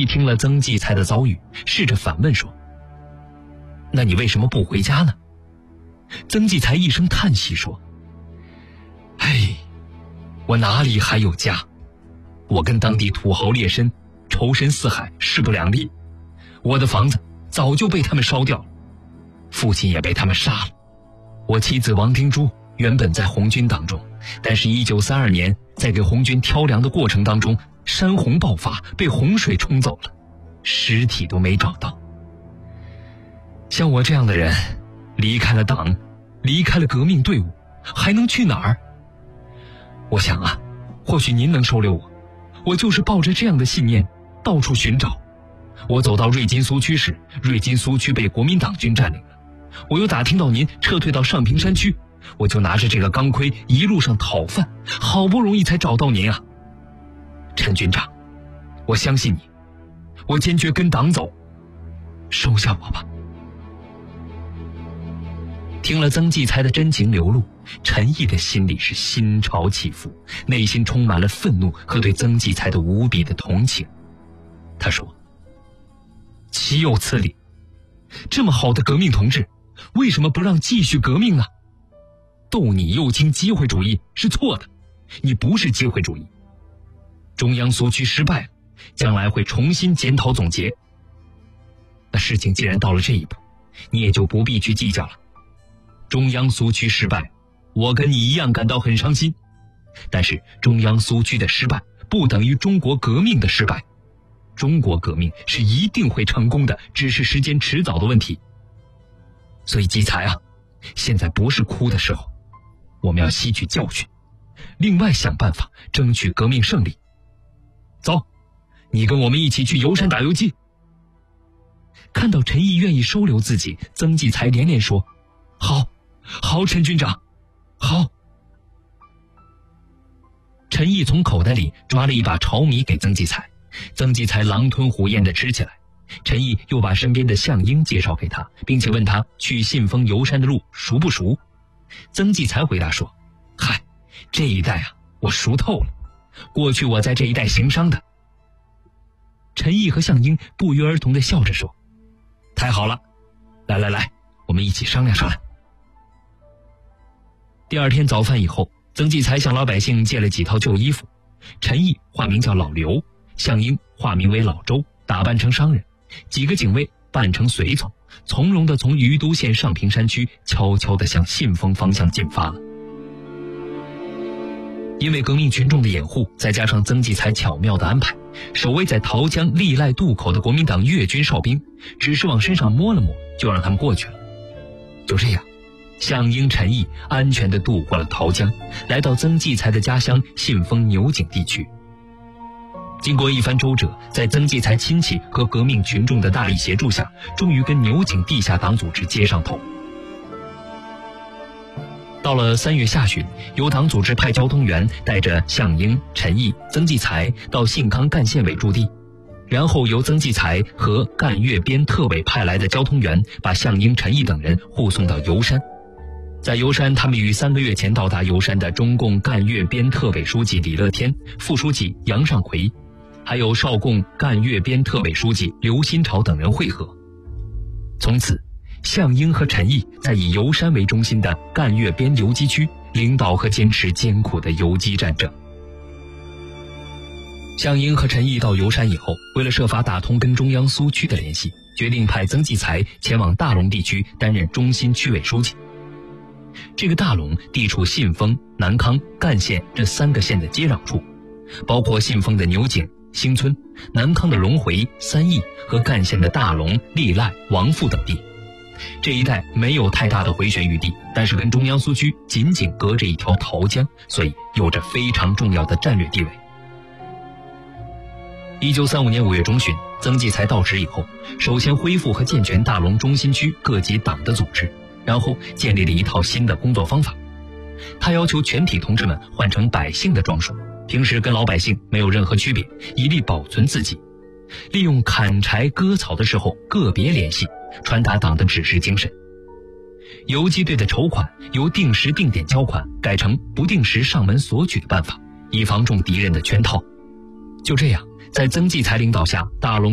毅听了曾纪才的遭遇，试着反问说：“那你为什么不回家呢？”曾纪才一声叹息说：“哎，我哪里还有家？我跟当地土豪劣绅仇深似海，势不两立。我的房子早就被他们烧掉了，父亲也被他们杀了。我妻子王丁珠原本在红军当中，但是1932年在给红军挑粮的过程当中，山洪爆发，被洪水冲走了，尸体都没找到。像我这样的人，离开了党，离开了革命队伍，还能去哪儿？我想啊，或许您能收留我。我就是抱着这样的信念到处寻找。我走到瑞金苏区时，瑞金苏区被国民党军占领了。我又打听到您撤退到上平山区，我就拿着这个钢盔一路上讨饭，好不容易才找到您啊。陈军长，我相信你，我坚决跟党走，收下我吧。听了曾纪才的真情流露，陈毅的心里是心潮起伏，内心充满了愤怒和对曾纪才的无比的同情。他说：“岂有此理！这么好的革命同志，为什么不让继续革命呢？斗你右倾机会主义是错的，你不是机会主义。中央苏区失败了，将来会重新检讨总结。那事情既然到了这一步，你也就不必去计较了。中央苏区失败，我跟你一样感到很伤心，但是中央苏区的失败不等于中国革命的失败，中国革命是一定会成功的，只是时间迟早的问题。所以纪才啊，现在不是哭的时候，我们要吸取教训，另外想办法争取革命胜利。走，你跟我们一起去游山打游击。”看到陈毅愿意收留自己，曾纪才连连说：“好，好，陈军长，好。”陈毅从口袋里抓了一把炒米给曾纪才，曾纪才狼吞虎咽地吃起来。陈毅又把身边的项英介绍给他，并且问他去信丰游山的路熟不熟。曾纪才回答说：“嗨，这一带啊，我熟透了，过去我在这一带行商的。”陈毅和项英不约而同地笑着说：“太好了，来来来，我们一起商量商量。”第二天早饭以后，曾纪才向老百姓借了几套旧衣服，陈毅化名叫老刘，项英化名为老周，打扮成商人，几个警卫扮成随从，从容地从于都县上平山区悄悄地向信丰方向进发了。因为革命群众的掩护，再加上曾纪才巧妙的安排，守卫在桃江利赖渡口的国民党粤军哨兵只是往身上摸了摸，就让他们过去了。就这样，项英、陈毅安全地渡过了桃江，来到曾纪才的家乡信丰牛井地区。经过一番周折，在曾纪才亲戚和革命群众的大力协助下，终于跟牛井地下党组织接上头。到了3月下旬，由党组织派交通员带着项英、陈毅、曾纪才到信康赣县委驻地，然后由曾纪才和赣粤边特委派来的交通员把项英、陈毅等人护送到游山。在游山，他们与3个月前到达游山的中共赣粤边特委书记李乐天、副书记杨尚奎，还有邵共赣粤边特委书记刘新潮等人会合。从此，项英和陈毅在以游山为中心的赣粤边游击区领导和坚持艰苦的游击战争。项英和陈毅到游山以后，为了设法打通跟中央苏区的联系，决定派曾纪才前往大龙地区担任中心区委书记。这个大龙地处信丰、南康、赣县这3个县的接壤处，包括信丰的牛井、兴村，南康的龙回、三义和赣县的大龙、利赖、王府等地。这一带没有太大的回旋余地，但是跟中央苏区仅仅隔着一条桃江，所以有着非常重要的战略地位。1935年5月中旬，曾纪才到职以后，首先恢复和健全大龙中心区各级党的组织，然后建立了一套新的工作方法。他要求全体同志们换成百姓的装束，平时跟老百姓没有任何区别，以利保存自己。利用砍柴割草的时候个别联系，传达党的指示精神。游击队的筹款由定时定点交款改成不定时上门索取的办法，以防中敌人的圈套。就这样，在曾纪才领导下，大龙